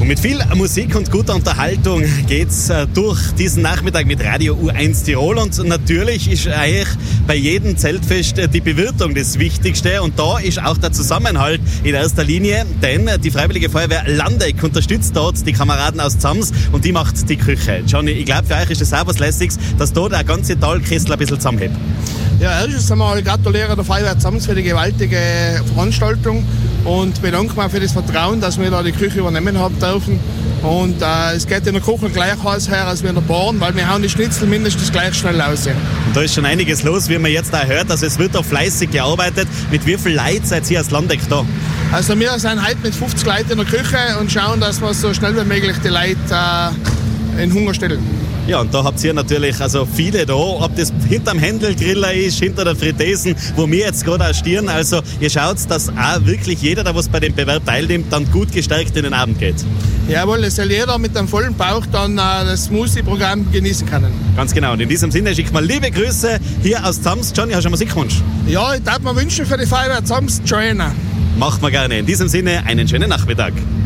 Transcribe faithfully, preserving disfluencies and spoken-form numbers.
Und mit viel Musik und guter Unterhaltung geht's äh, durch diesen Nachmittag mit Radio U eins Tirol. Und natürlich ist eigentlich bei jedem Zeltfest äh, die Bewirtung das Wichtigste. Und da ist auch der Zusammenhalt in erster Linie, denn äh, die Freiwillige Feuerwehr Landeck unterstützt dort die Kameraden aus Zams und die macht die Küche. Johnny, ich glaube, für euch ist das auch was Lässiges, dass da der ganze Talkessel ein bisschen zusammenhebt. Ja, erstens einmal gratuliere der Feuerwehr Zams für die gewaltige Veranstaltung und bedanke mich für das Vertrauen, dass wir da die Küche übernehmen haben dürfen. Und äh, es geht in der Küche gleich heiß her als wir in der Bahn, weil wir hauen die Schnitzel mindestens gleich schnell aus. Und da ist schon einiges los, wie man jetzt auch hört. Also es wird auch fleißig gearbeitet. Mit wie viel Leuten seid ihr als Landeck da? Also wir sind heute mit fünfzig Leuten in der Küche und schauen, dass wir so schnell wie möglich die Leute äh, in Hunger stellen. Ja, und da habt ihr natürlich also viele da, ob das hinterm Händelgriller ist, hinter der Fritesen, wo wir jetzt gerade auch stieren. Also ihr schaut, dass auch wirklich jeder, der was bei dem Bewerb teilnimmt, dann gut gestärkt in den Abend geht. Jawohl, es soll jeder mit einem vollen Bauch dann äh, das Smoothie-Programm genießen können. Ganz genau. Und in diesem Sinne schickt mal liebe Grüße hier aus Zams. Johnny, hast du einen Musikwunsch? Ja, ich darf mir wünschen für die Feuerwehr Zams, Joanna. Macht man gerne. In diesem Sinne einen schönen Nachmittag.